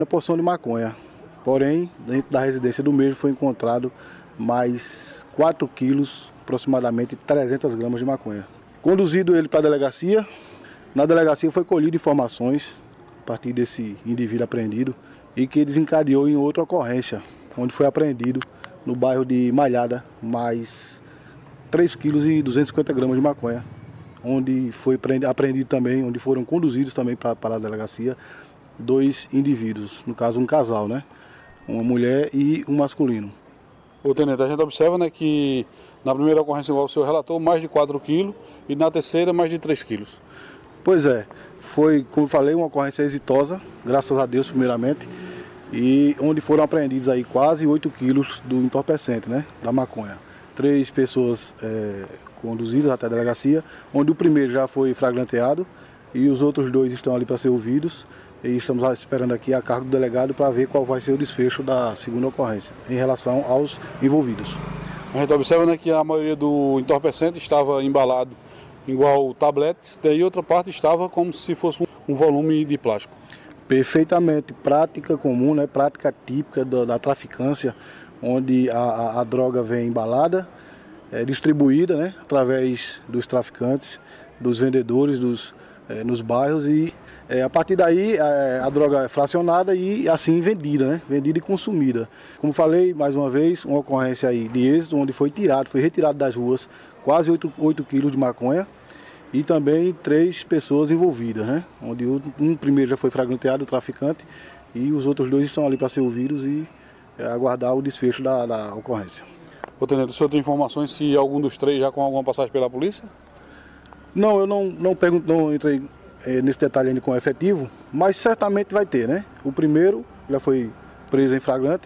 Uma porção de maconha, porém, dentro da residência do mesmo foi encontrado mais 4 quilos, aproximadamente 300 gramas de maconha. Conduzido ele para a delegacia, na delegacia foi colhido informações a partir desse indivíduo apreendido e que desencadeou em outra ocorrência, onde foi apreendido no bairro de Malhada mais 3 quilos e 250 gramas de maconha, onde foi apreendido também, onde foram conduzidos também para a delegacia 2 indivíduos, no caso um casal, né? Uma mulher e um masculino. O tenente, a gente observa, né, que na primeira ocorrência, igual o senhor relatou, mais de 4 quilos e na terceira mais de 3 quilos. Pois é, foi, como eu falei, uma ocorrência exitosa, graças a Deus primeiramente, e onde foram apreendidos aí quase 8 quilos do entorpecente, né, da maconha. 3 pessoas conduzidas até a delegacia, onde o primeiro já foi flagranteado e os outros 2 estão ali para ser ouvidos. E estamos esperando aqui a cargo do delegado para ver qual vai ser o desfecho da segunda ocorrência em relação aos envolvidos. A gente observa, né, que a maioria do entorpecente estava embalado igual tabletes, daí outra parte estava como se fosse um volume de plástico. Perfeitamente, prática comum, né, prática típica da traficância, onde a droga vem embalada, distribuída, né, através dos traficantes, dos vendedores nos bairros e a partir daí a droga é fracionada e assim vendida, né? Vendida e consumida. Como falei, mais uma vez, uma ocorrência aí de êxito, onde foi retirado das ruas quase 8 quilos de maconha e também 3 pessoas envolvidas, né? Onde um primeiro já foi flagranteado, o traficante, e os outros 2 estão ali para ser ouvidos e aguardar o desfecho da ocorrência. Ô, tenente, o senhor tem informações se algum dos 3 já com alguma passagem pela polícia? Não, eu não entrei nesse detalhe ainda com efetivo, mas certamente vai ter, né? O primeiro já foi preso em flagrante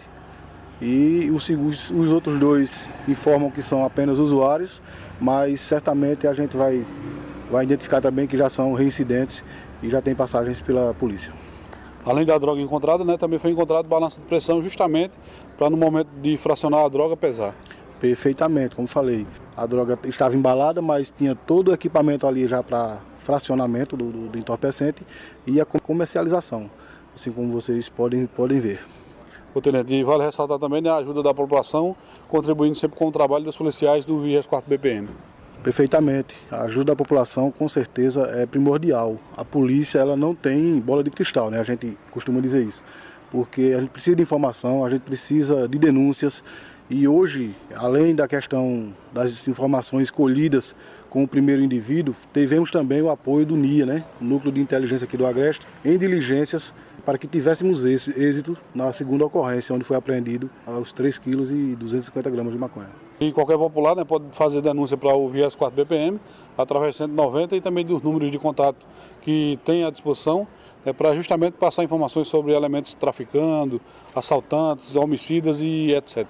e os outros 2 informam que são apenas usuários, mas certamente a gente vai identificar também que já são reincidentes e já tem passagens pela polícia. Além da droga encontrada, né, também foi encontrado balança de pressão justamente para no momento de fracionar a droga pesar. Perfeitamente, como falei, a droga estava embalada, mas tinha todo o equipamento ali já para fracionamento do entorpecente e a comercialização, assim como vocês podem ver. O tenente, e vale ressaltar também, né, a ajuda da população, contribuindo sempre com o trabalho dos policiais do 24º BPM. Perfeitamente, a ajuda da população com certeza é primordial. A polícia ela não tem bola de cristal, né? A gente costuma dizer isso, porque a gente precisa de informação, a gente precisa de denúncias. E hoje, além da questão das informações colhidas com o primeiro indivíduo, tivemos também o apoio do NIA, né? O Núcleo de Inteligência aqui do Agreste, em diligências para que tivéssemos êxito na segunda ocorrência, onde foi apreendido os 3 quilos e 250 gramas de maconha. E qualquer popular, né, pode fazer denúncia para o 24º BPM, através do 190 e também dos números de contato que tem à disposição, para justamente passar informações sobre elementos traficando, assaltantes, homicidas e etc.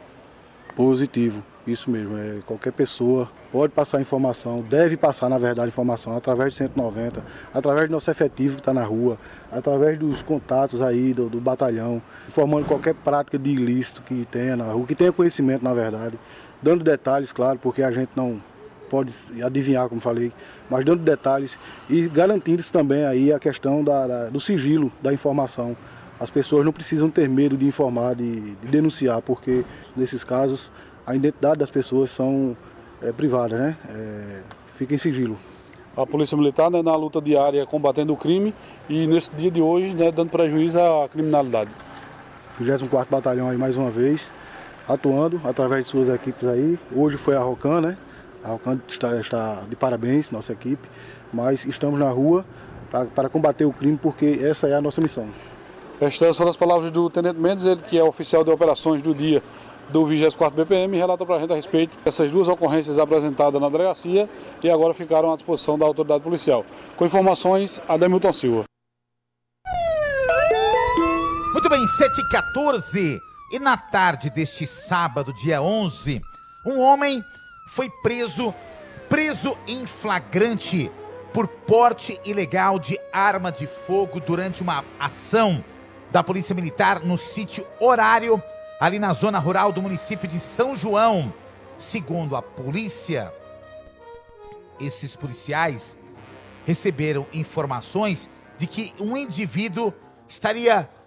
Positivo, isso mesmo. Qualquer pessoa pode passar informação, deve passar, na verdade, informação através do 190, através do nosso efetivo que está na rua, através dos contatos aí do batalhão, informando qualquer prática de ilícito que tenha na rua, que tenha conhecimento, na verdade, dando detalhes, claro, porque a gente não pode adivinhar, como falei, mas dando detalhes e garantindo-se também aí a questão do sigilo da informação. As pessoas não precisam ter medo de informar, de denunciar, porque nesses casos a identidade das pessoas são privadas, né? Fica em sigilo. A Polícia Militar, né, na luta diária combatendo o crime e nesse dia de hoje, né, dando prejuízo à criminalidade. 24º Batalhão aí mais uma vez, atuando através de suas equipes aí. Hoje foi a Rocan, né? A Rocan está de parabéns, nossa equipe, mas estamos na rua para combater o crime porque essa é a nossa missão. Estas foram as palavras do Tenente Mendes, ele que é oficial de operações do dia do 24º BPM, relata para a gente a respeito dessas 2 ocorrências apresentadas na delegacia e agora ficaram à disposição da autoridade policial. Com informações, Ademilton Silva. Muito bem, 7h14, e na tarde deste sábado, dia 11, um homem foi preso em flagrante por porte ilegal de arma de fogo durante uma ação da Polícia Militar no sítio Horário, ali na zona rural do município de São João. Segundo a polícia, esses policiais receberam informações de que um indivíduo estaria